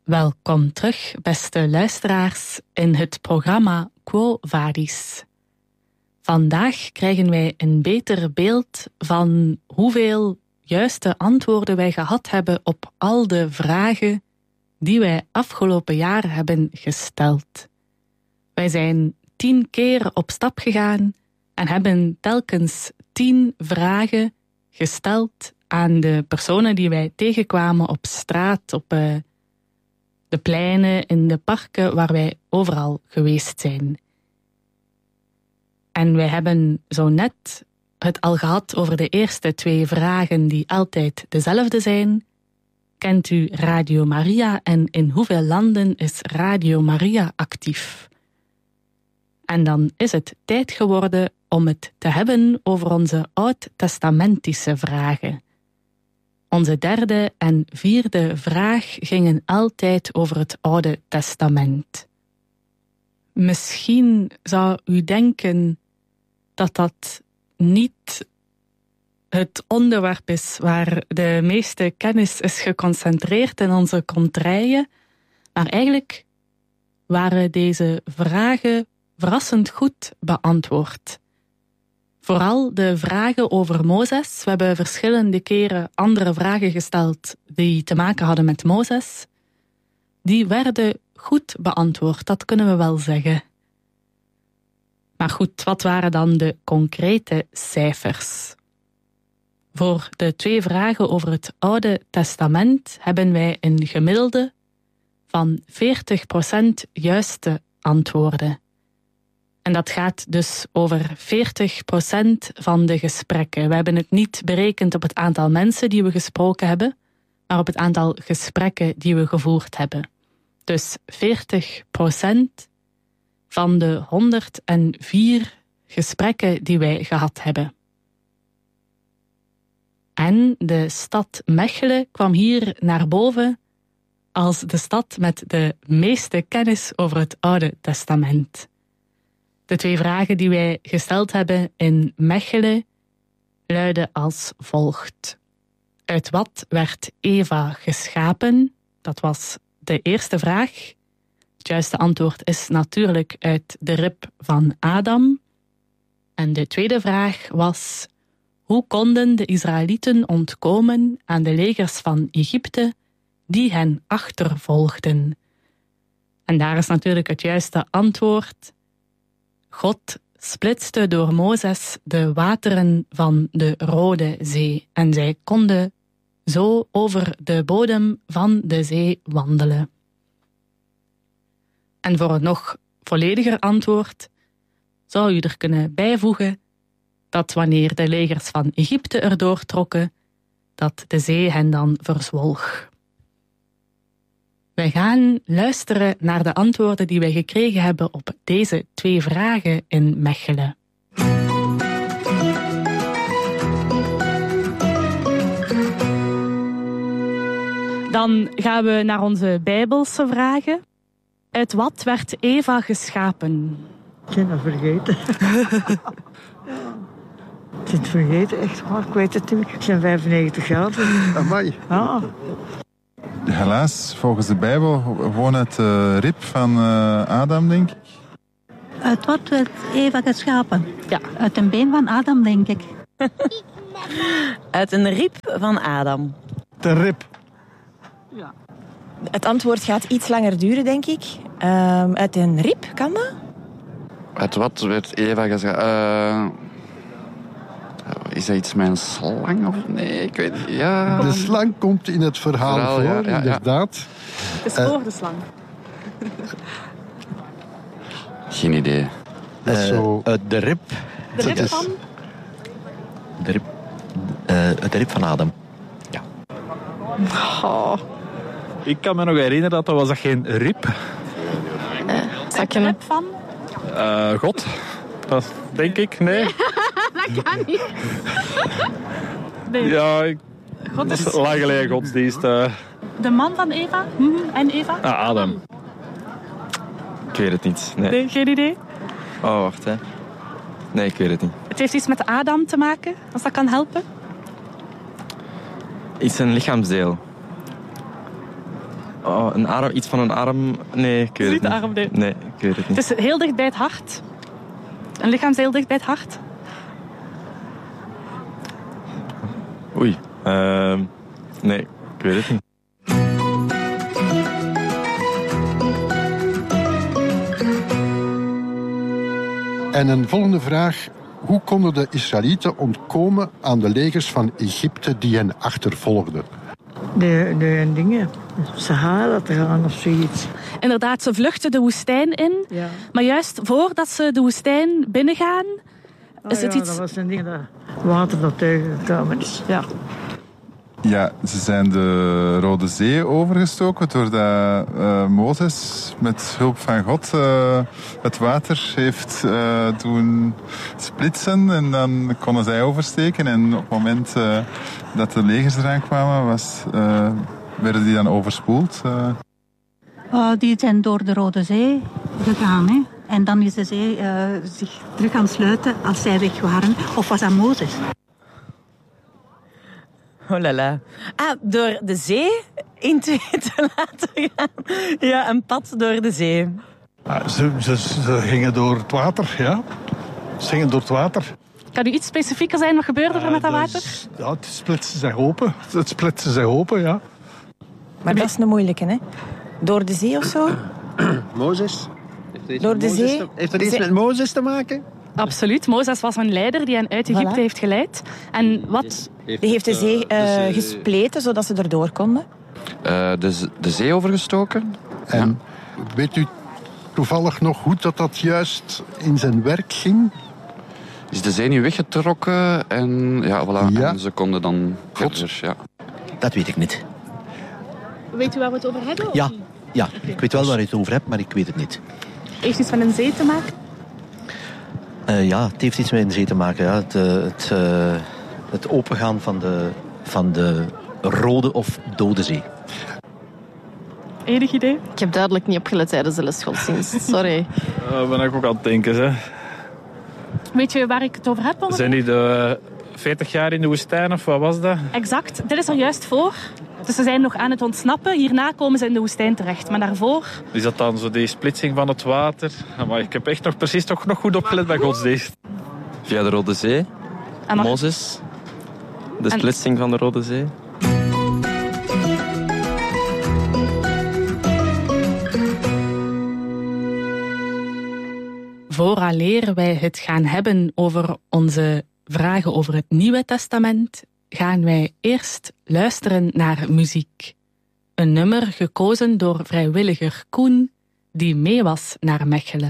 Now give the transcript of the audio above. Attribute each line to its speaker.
Speaker 1: Welkom terug, beste luisteraars, in het programma Quo Vadis. Vandaag krijgen wij een beter beeld van hoeveel juiste antwoorden wij gehad hebben op al de vragen die wij afgelopen jaar hebben gesteld. Wij zijn 10 keer op stap gegaan en hebben telkens 10 vragen gesteld aan de personen die wij tegenkwamen op straat, op de pleinen, in de parken, waar wij overal geweest zijn. En wij hebben zo net het al gehad over de eerste 2 vragen die altijd dezelfde zijn. Kent u Radio Maria en in hoeveel landen is Radio Maria actief? En dan is het tijd geworden om het te hebben over onze oud-testamentische vragen. Onze 3e en 4e vraag gingen altijd over het Oude Testament. Misschien zou u denken dat dat niet het onderwerp is waar de meeste kennis is geconcentreerd in onze contraien, maar eigenlijk waren deze vragen verrassend goed beantwoord. Vooral de vragen over Mozes. We hebben verschillende keren andere vragen gesteld die te maken hadden met Mozes. Die werden goed beantwoord, dat kunnen we wel zeggen. Maar goed, wat waren dan de concrete cijfers? Voor de 2 vragen over het Oude Testament hebben wij een gemiddelde van 40% juiste antwoorden. En dat gaat dus over 40% van de gesprekken. We hebben het niet berekend op het aantal mensen die we gesproken hebben, maar op het aantal gesprekken die we gevoerd hebben. Dus 40% van de 104 gesprekken die wij gehad hebben. En de stad Mechelen kwam hier naar boven als de stad met de meeste kennis over het Oude Testament. De 2 vragen die wij gesteld hebben in Mechelen luiden als volgt. Uit wat werd Eva geschapen? Dat was de eerste vraag. Het juiste antwoord is natuurlijk uit de rib van Adam. En de tweede vraag was: hoe konden de Israëlieten ontkomen aan de legers van Egypte die hen achtervolgden? En daar is natuurlijk het juiste antwoord. God splitste door Mozes de wateren van de Rode Zee en zij konden zo over de bodem van de zee wandelen. En voor een nog vollediger antwoord zou u er kunnen bijvoegen dat wanneer de legers van Egypte erdoor trokken, dat de zee hen dan verzwolg. Wij gaan luisteren naar de antwoorden die wij gekregen hebben op deze 2 vragen in Mechelen. Dan gaan we naar onze Bijbelse vragen. Uit wat werd Eva geschapen?
Speaker 2: Ik ben het vergeten. Ik ben het vergeten, echt waar. Ik weet het niet. Ik ben 95 jaar.
Speaker 3: Amai.
Speaker 2: Ah.
Speaker 3: Helaas, volgens de Bijbel gewoon uit de rib van Adam, denk ik.
Speaker 4: Uit wat werd Eva geschapen?
Speaker 1: Ja.
Speaker 4: Uit een been van Adam, denk ik.
Speaker 5: Uit een rib van Adam.
Speaker 3: De rib.
Speaker 2: Ja.
Speaker 5: Het antwoord gaat iets langer duren, denk ik. Uit een rib, kan dat?
Speaker 6: Uit wat werd Eva geschapen? Is dat iets met een slang of nee? Ik weet niet. Ja.
Speaker 7: De slang komt in het verhaal voor,
Speaker 6: ja.
Speaker 7: inderdaad.
Speaker 1: Het is voor de slang.
Speaker 6: Geen idee.
Speaker 7: Dat is zo...
Speaker 8: Uit de rib.
Speaker 1: De rib van?
Speaker 8: Uit de rib van Adam. Ja.
Speaker 1: Oh.
Speaker 9: Ik kan me nog herinneren dat was geen rib.
Speaker 1: De rib van?
Speaker 9: God. Dat denk ik, nee.
Speaker 1: Dat kan niet. Nee.
Speaker 9: Ja,
Speaker 1: God
Speaker 9: dat
Speaker 1: is
Speaker 9: is lang geleden godsdienst.
Speaker 1: de man van Eva en Eva?
Speaker 9: Adam. Ik weet het niet. Nee.
Speaker 1: Nee, geen idee.
Speaker 9: Oh, wacht hè. Nee, ik weet het niet.
Speaker 1: Het heeft iets met Adam te maken, als dat kan helpen.
Speaker 9: Iets een lichaamsdeel. Een arm, iets van een arm. Nee, ik weet het
Speaker 1: Niet
Speaker 9: niet.
Speaker 1: de arm, nee.
Speaker 9: Nee, ik weet het niet.
Speaker 1: Het is heel dicht bij het hart. Een lichaam is heel dicht bij het hart.
Speaker 9: Oei. Nee, ik weet het niet.
Speaker 7: En een volgende vraag. Hoe konden de Israëlieten ontkomen aan de legers van Egypte die hen achtervolgden?
Speaker 2: De dingen. Sahara te gaan of zoiets.
Speaker 1: Inderdaad, ze vluchten de woestijn in.
Speaker 2: Ja.
Speaker 1: Maar juist voordat ze de woestijn binnengaan, is het iets...
Speaker 2: Dat was een ding dat water dat tegengekomen is. Ja.
Speaker 3: Ja, ze zijn de Rode Zee overgestoken doordat Mozes met hulp van God het water heeft doen splitsen. En dan konden zij oversteken. En op het moment dat de legers eraan kwamen, werden die dan overspoeld.
Speaker 4: Die zijn door de Rode Zee gegaan. Hè? En dan is de zee zich terug gaan sluiten als zij weg waren. Of was dat Mozes?
Speaker 5: Oh la la. Door de zee in twee te laten gaan. Ja, een pad door de zee.
Speaker 7: Ze gingen door het water, ja. Ze gingen door het water.
Speaker 1: Kan u iets specifieker zijn? Wat gebeurde er met dat water?
Speaker 7: Ja, het splitste zich open. Het splitste zich open, ja.
Speaker 5: Maar dat is een moeilijke, hè? Door de zee of zo?
Speaker 10: Mozes?
Speaker 5: Door de zee?
Speaker 10: Heeft dat iets met Mozes te maken?
Speaker 1: Absoluut. Mozes was een leider die hen uit Egypte heeft geleid. En wat...
Speaker 5: Die heeft de zee gespleten, zodat ze erdoor konden.
Speaker 6: De zee overgestoken.
Speaker 7: En weet u toevallig nog hoe dat juist in zijn werk ging?
Speaker 6: Is de zee nu weggetrokken en, ja, voilà,
Speaker 7: Ja.
Speaker 6: en ze konden dan verder. Ja.
Speaker 8: Dat weet ik niet.
Speaker 1: Weet u waar we het over hebben?
Speaker 8: Ja, ik weet wel waar je het over hebt, maar ik weet het niet.
Speaker 1: Heeft iets met een zee te maken?
Speaker 8: Ja, het heeft iets met een zee te maken. Ja. Het opengaan van de Rode of Dode Zee.
Speaker 1: Enig idee?
Speaker 11: Ik heb duidelijk niet opgelet tijdens de les godsdienst. Sorry.
Speaker 9: Ben ik ook aan het denken, hè.
Speaker 1: Weet je waar ik het over heb?
Speaker 9: Zijn die de 40 jaar in de woestijn of wat was dat?
Speaker 1: Exact. Dit is er juist voor. Dus ze zijn nog aan het ontsnappen. Hierna komen ze in de woestijn terecht. Maar daarvoor...
Speaker 9: Is dat dan zo die splitsing van het water? Maar ik heb echt nog goed opgelet bij godsdienst.
Speaker 12: Via de Rode Zee.
Speaker 1: En nog...
Speaker 12: Mozes. De splitsing van de Rode Zee.
Speaker 1: Vooraleer wij het gaan hebben over onze vragen over het Nieuwe Testament, gaan wij eerst luisteren naar muziek. Een nummer gekozen door vrijwilliger Koen, die mee was naar Mechelen.